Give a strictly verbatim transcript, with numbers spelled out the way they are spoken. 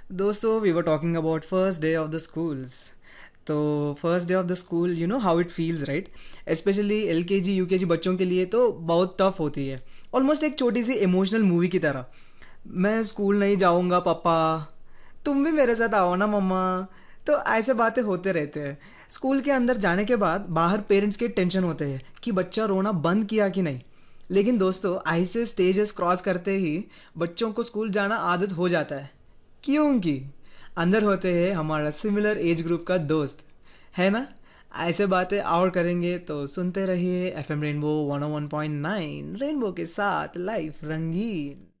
दोस्तों we were talking about first day of the schools. तो first day of the school, you know how it feels, right? Specially L के जी you के जी बच्चों के लिए तो बहुत टफ होती है। ऑलमोस्ट एक छोटी सी इमोशनल मूवी की तरह। मैं स्कूल नहीं जाऊंगा पापा, तुम भी मेरे साथ आओ ना मम्मा। तो ऐसे बातें होते रहते हैं। स्कूल के अंदर जाने के बाद बाहर पेरेंट्स के टेंशन होते हैं कि बच्चा रोना बंद किया कि नहीं। लेकिन दोस्तों, ऐसे स्टेजेस क्रॉस करते ही बच्चों को स्कूल जाना आदत हो जाता है, क्योंकि अंदर होते हैं हमारा सिमिलर एज ग्रुप का दोस्त, है ना? ऐसे बातें और करेंगे तो सुनते रहिए एफ एम रेनबो वन ओ वन पॉइंट नाइन, रेनबो के साथ लाइफ रंगीन।